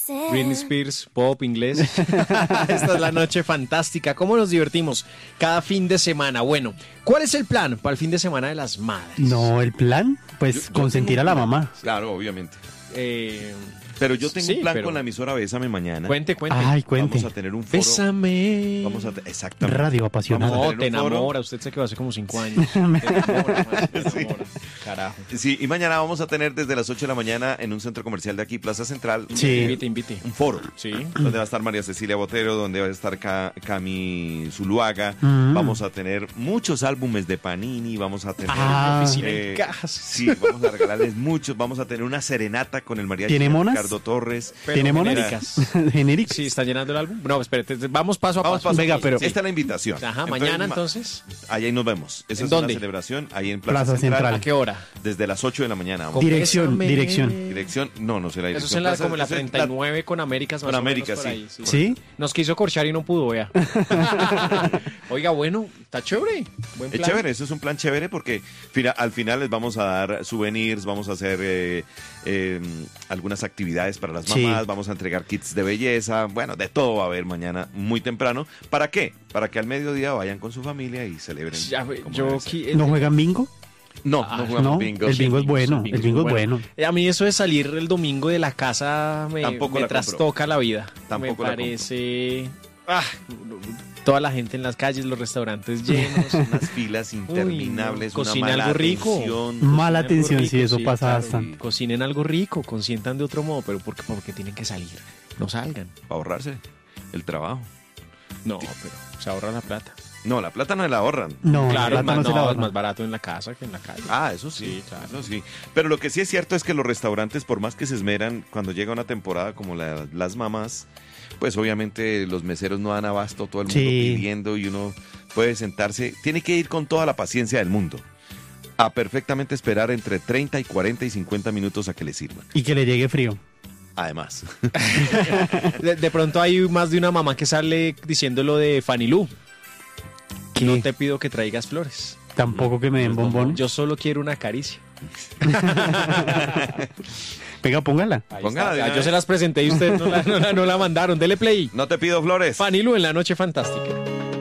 Britney Spears, pop, inglés. Esta es la noche fantástica. ¿Cómo nos divertimos cada fin de semana? Bueno, ¿cuál es el plan para el fin de semana de las madres? No, el plan, pues Yo consentir tengo a la un plan. mamá. Claro, obviamente. Eh, Pero yo tengo Sí, un plan pero- con la emisora Bésame mañana. cuente. Ay, cuente. Vamos a tener un foro. Bésame. Exactamente. Radio apasionada. Vamos a No, tener te un foro. enamora. Usted se quedó hace como 5 años. Te enamora, man, te enamora. Carajo. Sí, y mañana vamos a tener desde las 8 de la mañana en un centro comercial de aquí, Plaza Central, Sí. Invite. un foro. Sí. Donde va a estar María Cecilia Botero, donde va a estar Cami Zuluaga. Mm. Vamos a tener muchos álbumes de Panini, vamos a tener... Oficina eh, en cajas. Sí, vamos a regalarles muchos. Vamos a tener una serenata con el mariachi ¿Tiene monas? Ricardo Torres. Pero ¿Tiene monas? genéricas. Genérico. Sí, ¿está llenando el álbum? No, espérate, vamos paso a Vamos, paso. Venga, pero- Esta es la invitación. Ajá, mañana entonces. Ahí nos vemos. Esa ¿En es dónde? una celebración ahí en Plaza Plaza, Central. ¿A qué hora? Desde las 8 de la mañana. Vamos. Dirección, Bésame. dirección. Dirección, no será Eso dirección. es en la, Plaza- como en la eso es 39 con Américas. Más Con o menos Américas, por sí. ahí, ¿Sí? Nos quiso corchar y no pudo, vea. Oiga, bueno, está chévere. Buen Es plan. chévere, eso es un plan chévere porque al final les vamos a dar souvenirs, vamos a hacer algunas actividades para las Sí. mamás, vamos a entregar kits de belleza, bueno, de todo va a haber mañana muy temprano. ¿Para qué? Para que al mediodía vayan con su familia y celebren. Ya, como yo debe ser. ¿No juegan bingo? No jugamos No, bingo. el bingo es bueno, bingo el bingo es es bueno. A mí eso de salir el domingo de la casa Tampoco me la trastoca la vida. Tampoco me la parece... toda la gente en las calles, los restaurantes llenos. Unas filas interminables, Uy, no. una Cocina mala algo rico. atención. Mala Cocinen atención, algo sí, rico, eso sí, pasa claro. bastante. Cocinen algo rico, consientan de otro modo, pero porque tienen que salir. No salgan. Para ahorrarse el trabajo. No, pero se ahorra la plata. No, la plata no la ahorran. No, Claro, la es plata más, no se la es ahorra. más barato en la casa que en la calle. Ah, eso sí, Sí, claro. eso sí. Pero lo que sí es cierto es que los restaurantes, por más que se esmeran, cuando llega una temporada como las mamás, pues obviamente los meseros no dan abasto, todo el mundo Sí. pidiendo y uno puede sentarse. Tiene que ir con toda la paciencia del mundo a perfectamente esperar entre 30 y 40 y 50 minutos a que le sirvan. Y que le llegue frío. Además, De pronto hay más de una mamá que sale diciendo lo de Fanny Lu. ¿Qué? No te pido que traigas flores. Tampoco que me den bombón. Yo solo quiero una caricia. Venga, póngala. Ahí Póngala está. de una Yo se vez. las presenté y ustedes no la mandaron. Dele play. no te pido flores. Fanny Lu en la noche fantástica.